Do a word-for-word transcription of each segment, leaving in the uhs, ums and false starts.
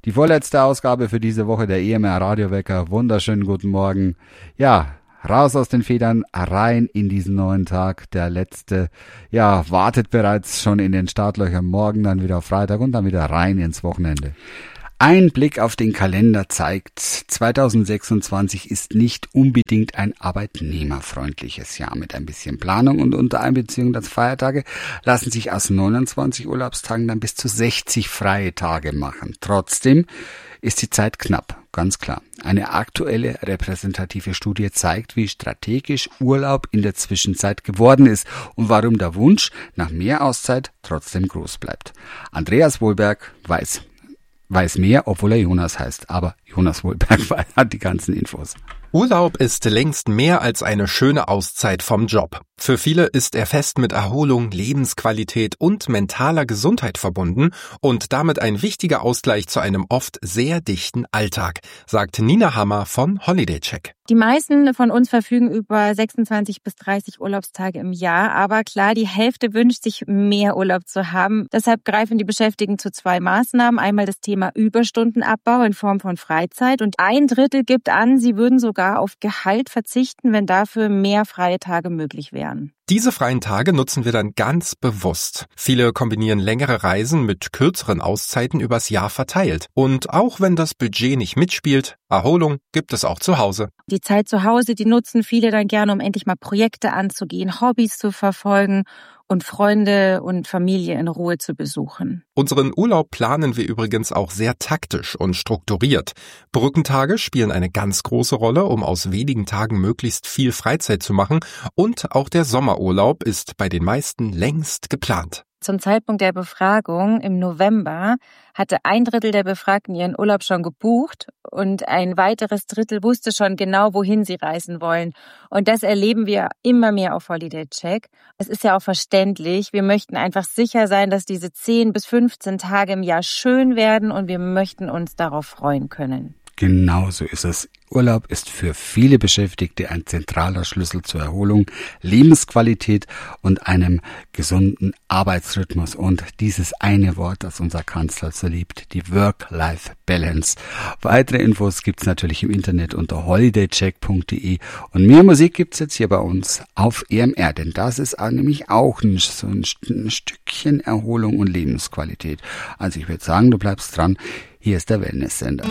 Die vorletzte Ausgabe für diese Woche der E M R Radiowecker. Wunderschönen guten Morgen. Ja, raus aus den Federn, rein in diesen neuen Tag. Der letzte, ja, wartet bereits schon in den Startlöchern. Morgen dann wieder auf Freitag und dann wieder rein ins Wochenende. Ein Blick auf den Kalender zeigt, zweitausendsechsundzwanzig ist nicht unbedingt ein arbeitnehmerfreundliches Jahr. Mit ein bisschen Planung und Untereinbeziehung der Feiertage lassen sich aus neunundzwanzig Urlaubstagen dann bis zu sechzig freie Tage machen. Trotzdem ist die Zeit knapp, ganz klar. Eine aktuelle repräsentative Studie zeigt, wie strategisch Urlaub in der Zwischenzeit geworden ist und warum der Wunsch nach mehr Auszeit trotzdem groß bleibt. Andreas Wohlberg weiß weiß mehr, obwohl er Jonas heißt. Aber Jonas Wohlberg hat die ganzen Infos. Urlaub ist längst mehr als eine schöne Auszeit vom Job. Für viele ist er fest mit Erholung, Lebensqualität und mentaler Gesundheit verbunden und damit ein wichtiger Ausgleich zu einem oft sehr dichten Alltag, sagt Nina Hammer von Holiday Check. Die meisten von uns verfügen über sechsundzwanzig bis dreißig Urlaubstage im Jahr, aber klar, die Hälfte wünscht sich mehr Urlaub zu haben. Deshalb greifen die Beschäftigten zu zwei Maßnahmen. Einmal das Thema Überstundenabbau in Form von Freizeit und ein Drittel gibt an, sie würden sogar auf Gehalt verzichten, wenn dafür mehr freie Tage möglich wären. Diese freien Tage nutzen wir dann ganz bewusst. Viele kombinieren längere Reisen mit kürzeren Auszeiten übers Jahr verteilt. Und auch wenn das Budget nicht mitspielt, Erholung gibt es auch zu Hause. Die Zeit zu Hause, die nutzen viele dann gerne, um endlich mal Projekte anzugehen, Hobbys zu verfolgen und Freunde und Familie in Ruhe zu besuchen. Unseren Urlaub planen wir übrigens auch sehr taktisch und strukturiert. Brückentage spielen eine ganz große Rolle, um aus wenigen Tagen möglichst viel Freizeit zu machen. Und auch der Sommerurlaub ist bei den meisten längst geplant. Zum Zeitpunkt der Befragung im November hatte ein Drittel der Befragten ihren Urlaub schon gebucht und ein weiteres Drittel wusste schon genau, wohin sie reisen wollen. Und das erleben wir immer mehr auf Holiday Check. Es ist ja auch verständlich. Wir möchten einfach sicher sein, dass diese zehn bis fünfzehn Tage im Jahr schön werden und wir möchten uns darauf freuen können. Genau so ist es. Urlaub ist für viele Beschäftigte ein zentraler Schlüssel zur Erholung, Lebensqualität und einem gesunden Arbeitsrhythmus. Und dieses eine Wort, das unser Kanzler so liebt, die Work-Life-Balance. Weitere Infos gibt's natürlich im Internet unter holidaycheck punkt de. Und mehr Musik gibt's jetzt hier bei uns auf E M R, denn das ist nämlich auch ein, so ein, ein Stückchen Erholung und Lebensqualität. Also ich würde sagen, du bleibst dran. Hier ist der Wellness-Sender.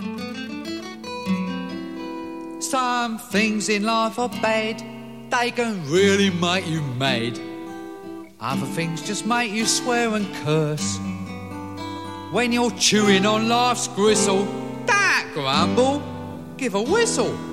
Some things in life are bad, they can really make you mad. Other things just make you swear and curse. When you're chewing on life's gristle, don't grumble, give a whistle.